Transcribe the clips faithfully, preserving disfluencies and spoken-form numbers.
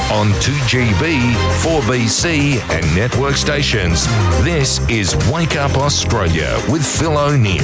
on two G B, four B C and network stations. This is Wake Up Australia with Phil O'Neill.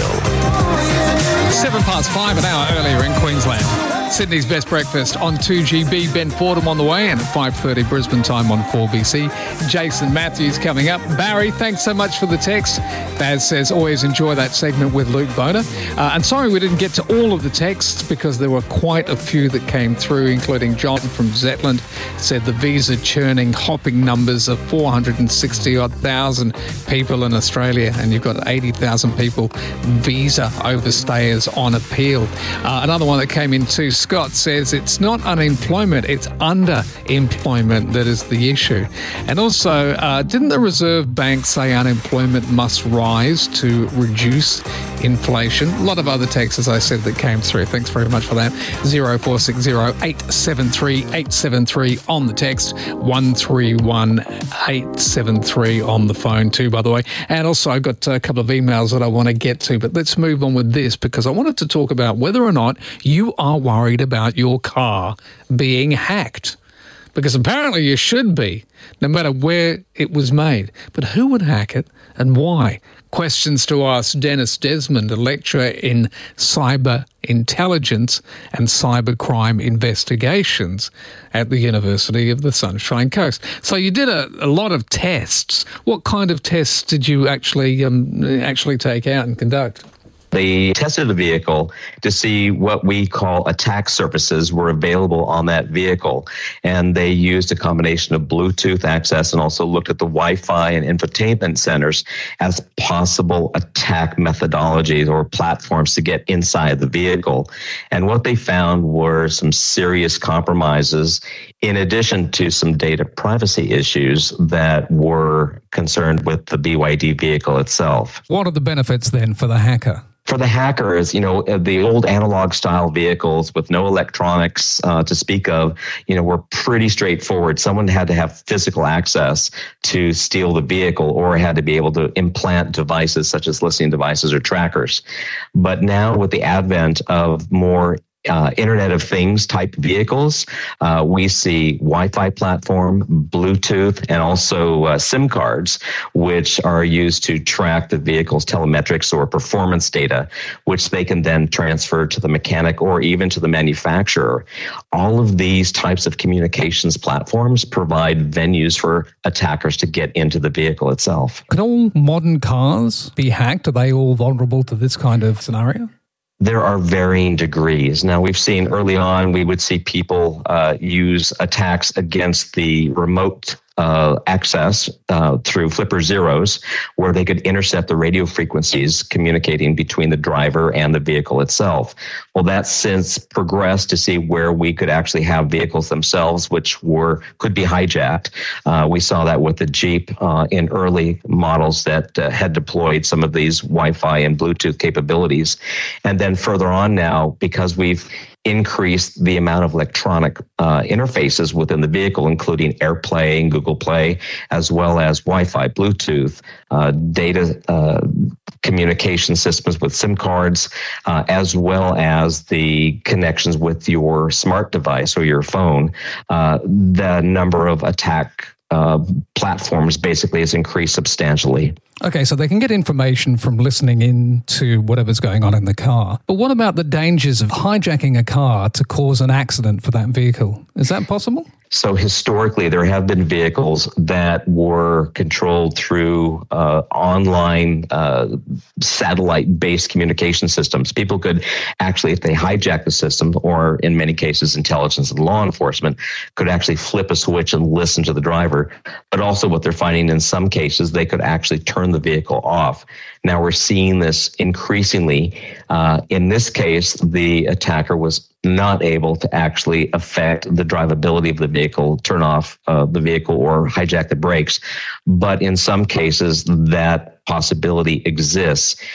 Seven past five, an hour earlier in Queensland. Sydney's Best Breakfast on two G B. Ben Fordham on the way, and at five thirty Brisbane time on four B C. Jason Matthews coming up. Barry, thanks so much for the text. Baz says, always enjoy that segment with Luke Boner. Uh, and sorry we didn't get to all of the texts because there were quite a few that came through, including John from Zetland said the visa churning hopping numbers of four hundred sixty odd thousand people in Australia, and you've got eighty thousand people visa overstayers on appeal. Uh, another one that came in too, Scott says it's not unemployment, it's underemployment that is the issue. And also, uh, didn't the Reserve Bank say unemployment must rise to reduce inflation? A lot of other texts, as I said, that came through. Thanks very much for that. zero four six zero eight seven three eight seven three on the text, one three one eight seven three on the phone too, by the way. And also, I've got a couple of emails that I want to get to, but let's move on with this because I wanted to talk about whether or not you are worried about your car being hacked. Because apparently you should be, no matter where it was made. But who would hack it and why? Questions to ask Dennis Desmond, a lecturer in cyber intelligence and cybercrime investigations at the University of the Sunshine Coast. So you did a, a lot of tests. What kind of tests did you actually um, actually take out and conduct? They tested the vehicle to see what we call attack surfaces were available on that vehicle. And they used a combination of Bluetooth access and also looked at the Wi-Fi and infotainment centers as possible attack methodologies or platforms to get inside the vehicle. And what they found were some serious compromises in addition to some data privacy issues that were concerned with the B Y D vehicle itself. What are the benefits then for the hacker? For the hackers, you know, the old analog style vehicles with no electronics uh, to speak of, you know, were pretty straightforward. Someone had to have physical access to steal the vehicle or had to be able to implant devices such as listening devices or trackers. But now with the advent of more Uh, Internet of Things type vehicles, uh, we see Wi-Fi platform, Bluetooth, and also uh, SIM cards, which are used to track the vehicle's telemetrics or performance data, which they can then transfer to the mechanic or even to the manufacturer. All of these types of communications platforms provide venues for attackers to get into the vehicle itself. Can all modern cars be hacked? Are they all vulnerable to this kind of scenario? There are varying degrees. Now, we've seen early on, we would see people uh, use attacks against the remote uh, access uh, through flipper zeros, where they could intercept the radio frequencies communicating between the driver and the vehicle itself. Well, that's since progressed to see where we could actually have vehicles themselves, which were could be hijacked. Uh, we saw that with the Jeep uh, in early models that uh, had deployed some of these Wi-Fi and Bluetooth capabilities. And then further on now, because we've increased the amount of electronic uh, interfaces within the vehicle, including AirPlay and Google Play, as well as Wi-Fi, Bluetooth, uh, data uh, communication systems with SIM cards, uh, as well as the connections with your smart device or your phone. Uh, the number of attack Uh, platforms basically has increased substantially. Okay, so they can get information from listening in to whatever's going on in the car. But what about the dangers of hijacking a car to cause an accident for that vehicle? Is that possible? So historically, there have been vehicles that were controlled through uh, online uh, satellite-based communication systems. People could actually, if they hijack the system, or in many cases, intelligence and law enforcement, could actually flip a switch and listen to the driver. But also what they're finding in some cases, they could actually turn the vehicle off. Now we're seeing this increasingly. Uh, in this case, the attacker was not able to actually affect the drivability of the vehicle, turn off uh, the vehicle, or hijack the brakes. But in some cases, that possibility exists.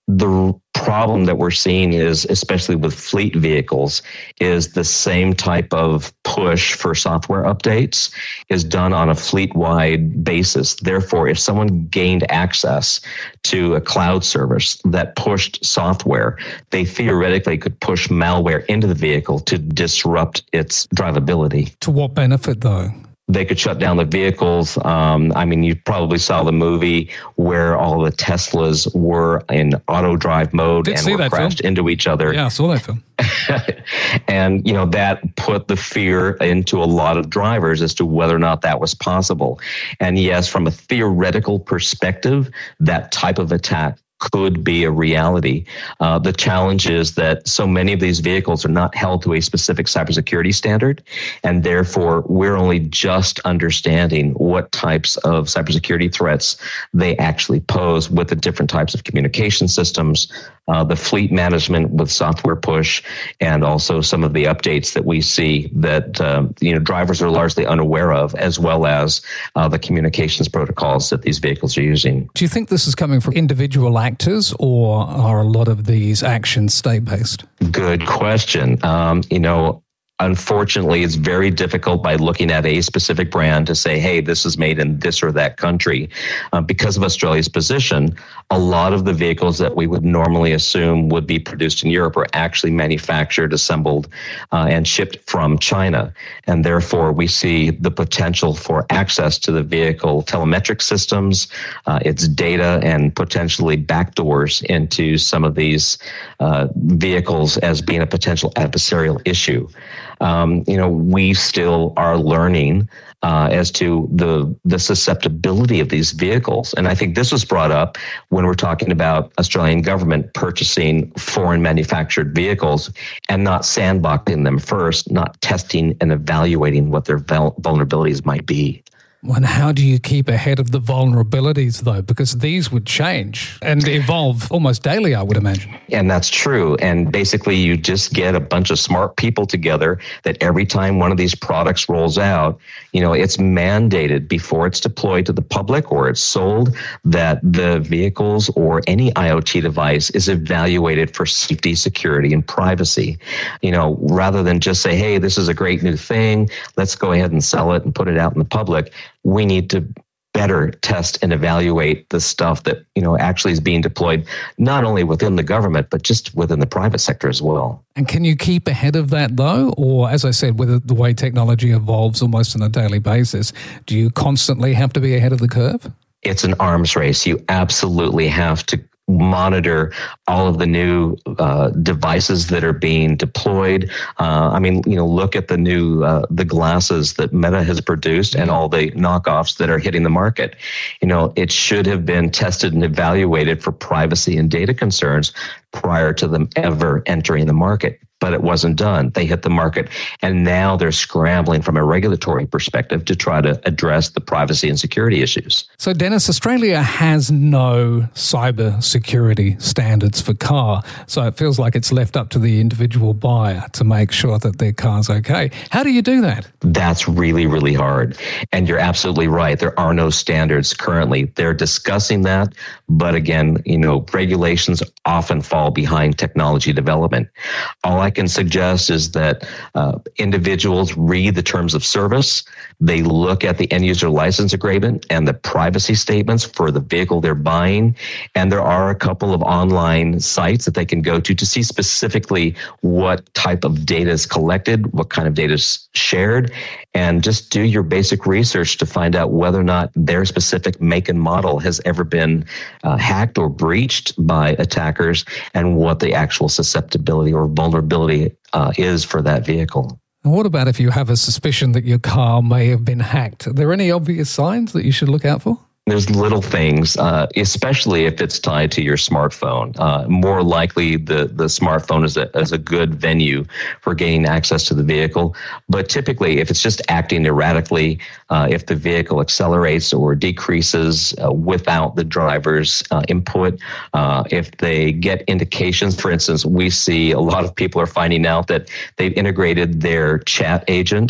The problem that we're seeing is, especially with fleet vehicles, is the same type of push for software updates is done on a fleet-wide basis. Therefore, if someone gained access to a cloud service that pushed software, they theoretically could push malware into the vehicle to disrupt its drivability. To what benefit, though? They could shut down the vehicles. Um, I mean, you probably saw the movie where all the Teslas were in auto drive mode Did and were crashed film. into each other. Yeah, I saw that film. And, you know, that put the fear into a lot of drivers as to whether or not that was possible. And yes, from a theoretical perspective, that type of attack could be a reality. Uh, the challenge is that so many of these vehicles are not held to a specific cybersecurity standard, and therefore we're only just understanding what types of cybersecurity threats they actually pose with the different types of communication systems, uh, the fleet management with software push, and also some of the updates that we see that uh, you know drivers are largely unaware of, as well as uh, the communications protocols that these vehicles are using. Do you think this is coming from individual actors, or are a lot of these actions state-based? Good question. Um, you know, unfortunately, it's very difficult by looking at a specific brand to say, hey, this is made in this or that country. Uh, because of Australia's position, a lot of the vehicles that we would normally assume would be produced in Europe are actually manufactured, assembled, uh, and shipped from China. And therefore, we see the potential for access to the vehicle telemetric systems, uh, its data, and potentially backdoors into some of these uh, vehicles as being a potential adversarial issue. Um, you know, we still are learning uh, as to the the susceptibility of these vehicles. And I think this was brought up when we're talking about Australian government purchasing foreign manufactured vehicles and not sandboxing them first, not testing and evaluating what their vulnerabilities might be. And how do you keep ahead of the vulnerabilities, though? Because these would change and evolve almost daily, I would imagine. And that's true. And basically, you just get a bunch of smart people together that every time one of these products rolls out, you know, it's mandated before it's deployed to the public or it's sold that the vehicles or any IoT device is evaluated for safety, security, and privacy. You know, rather than just say, hey, this is a great new thing, let's go ahead and sell it and put it out in the public. We need to better test and evaluate the stuff that, you know, actually is being deployed, not only within the government, but just within the private sector as well. And can you keep ahead of that, though? Or, as I said, with the way technology evolves almost on a daily basis, do you constantly have to be ahead of the curve? It's an arms race. You absolutely have to monitor all of the new uh, devices that are being deployed. Uh, I mean, you know, look at the new uh, the glasses that Meta has produced and all the knockoffs that are hitting the market. You know, it should have been tested and evaluated for privacy and data concerns prior to them ever entering the market. But it wasn't done. They hit the market, and now they're scrambling from a regulatory perspective to try to address the privacy and security issues. So, Dennis, Australia has no cyber security standards for car, so it feels like it's left up to the individual buyer to make sure that their car's okay. How do you do that? That's really, really hard. And you're absolutely right. There are no standards currently. They're discussing that, but again, you know, regulations often fall behind technology development. All I I can suggest is that uh, individuals read the terms of service. They look at the end user license agreement and the privacy statements for the vehicle they're buying. And there are a couple of online sites that they can go to to see specifically what type of data is collected, what kind of data is shared, and just do your basic research to find out whether or not their specific make and model has ever been uh, hacked or breached by attackers, and what the actual susceptibility or vulnerability uh, is for that vehicle. And what about if you have a suspicion that your car may have been hacked? Are there any obvious signs that you should look out for? There's little things, uh, especially if it's tied to your smartphone. Uh, more likely, the, the smartphone is a, is a good venue for gaining access to the vehicle. But typically, if it's just acting erratically, uh, if the vehicle accelerates or decreases uh, without the driver's uh, input, uh, if they get indications, for instance, we see a lot of people are finding out that they've integrated their chat agent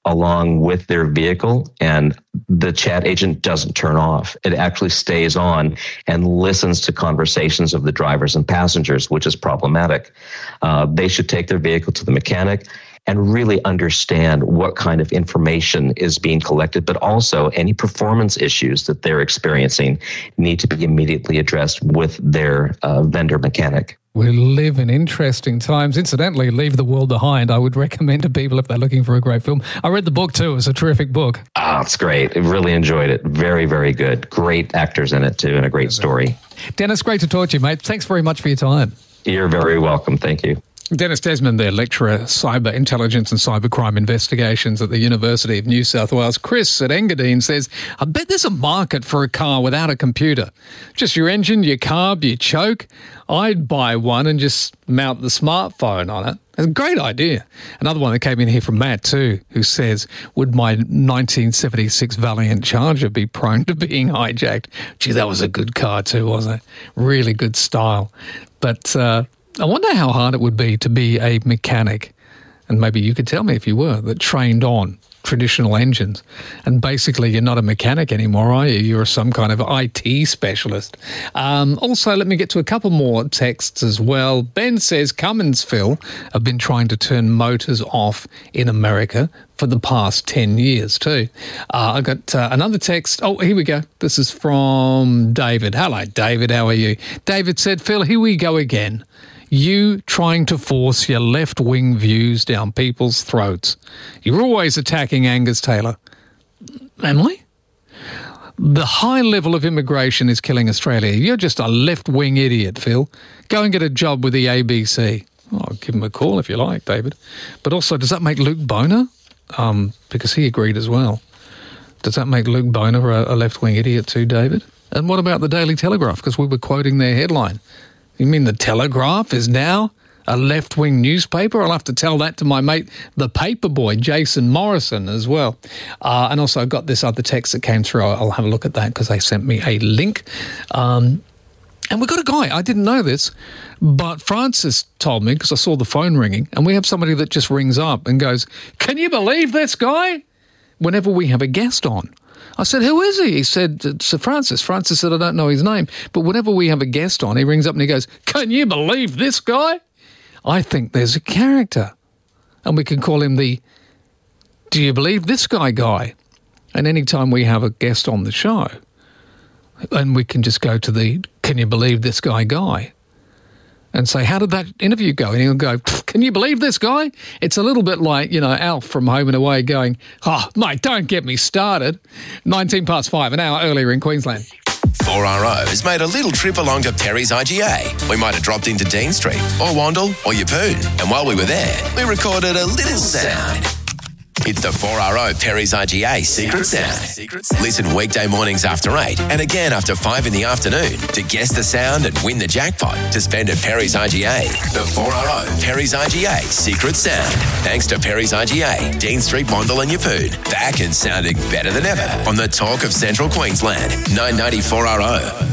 along with their vehicle, and the chat agent doesn't turn off. It actually stays on and listens to conversations of the drivers and passengers, which is problematic. Uh, they should take their vehicle to the mechanic and really understand what kind of information is being collected, but also any performance issues that they're experiencing need to be immediately addressed with their uh, vendor mechanic. We live in interesting times. Incidentally, Leave the World Behind, I would recommend to people if they're looking for a great film. I read the book too. It's a terrific book. Oh, it's great. I really enjoyed it. Very, very good. Great actors in it too, and a great story. Dennis, great to talk to you, mate. Thanks very much for your time. You're very welcome. Thank you. Dennis Desmond there, lecturer, cyber intelligence and cybercrime investigations at the University of New South Wales. Chris at Engadine says, I bet there's a market for a car without a computer. Just your engine, your carb, your choke. I'd buy one and just mount the smartphone on it. It's a great idea. Another one that came in here from Matt too, who says, would my nineteen seventy-six Valiant Charger be prone to being hijacked? Gee, that was a good car too, wasn't it? Really good style. But uh, I wonder how hard it would be to be a mechanic, and maybe you could tell me if you were, that trained on traditional engines. And basically, you're not a mechanic anymore, are you? You're some kind of I T specialist. Um, also, let me get to a couple more texts as well. Ben says, Cummins, Phil, have been trying to turn motors off in America for the past ten years too. Uh, I got uh, another text. Oh, here we go. This is from David. Hello, David. How are you? David said, Phil, here we go again. You trying to force your left-wing views down people's throats. You're always attacking Angus Taylor. Emily? The high level of immigration is killing Australia. You're just a left-wing idiot, Phil. Go and get a job with the A B C. Oh, I'll give him a call if you like, David. But also, does that make Luke Boner? Um, because he agreed as well. Does that make Luke Boner a, a left-wing idiot too, David? And what about the Daily Telegraph? Because we were quoting their headline. You mean the Telegraph is now a left-wing newspaper? I'll have to tell that to my mate, the paper boy, Jason Morrison, as well. Uh, and also I got this other text that came through. I'll have a look at that because they sent me a link. Um, and we got a guy, I didn't know this, but Francis told me because I saw the phone ringing, and we have somebody that just rings up and goes, can you believe this guy? Whenever we have a guest on. I said, who is he? He said, Sir Francis. Francis said, I don't know his name. But whenever we have a guest on, he rings up and he goes, can you believe this guy? I think there's a character. And we can call him the, do you believe this guy guy? And anytime we have a guest on the show, and we can just go to the, can you believe this guy guy? And say, how did that interview go? And he'll go, can you believe this guy? It's a little bit like, you know, Alf from Home and Away going, oh, mate, don't get me started. nineteen past five, an hour earlier in Queensland. four R O has made a little trip along to Perry's I G A. We might have dropped into Dean Street or Wandle or Yeppoon. And while we were there, we recorded a little sound. It's the four R O Perry's I G A Secret Sound. Listen weekday mornings after eight and again after five in the afternoon to guess the sound and win the jackpot to spend at Perry's I G A. The four R O Perry's I G A Secret Sound. Thanks to Perry's I G A, Dean Street, Wandle and Yeppoon. Back and sounding better than ever on the Talk of Central Queensland. nine ninety-four R O.